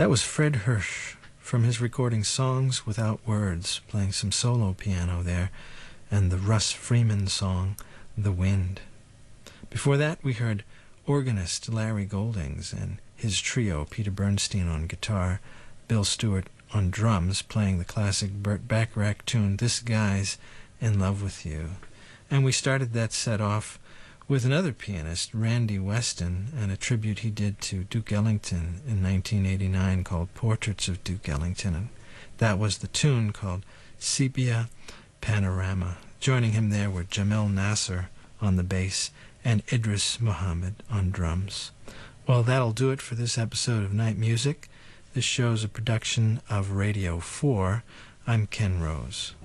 That was Fred Hirsch from his recording Songs Without Words, playing some solo piano there, and the Russ Freeman song, The Wind. Before that, we heard organist Larry Goldings and his trio, Peter Bernstein on guitar, Bill Stewart on drums, playing the classic Burt Bacharach tune, This Guy's in Love with You. And we started that set off with another pianist, Randy Weston, and a tribute he did to Duke Ellington in 1989 called Portraits of Duke Ellington. And that was the tune called Sepia Panorama. Joining him there were Jamel Nasser on the bass and Idris Muhammad on drums. Well, that'll do it for this episode of Night Music. This show's a production of Radio 4. I'm Ken Rose.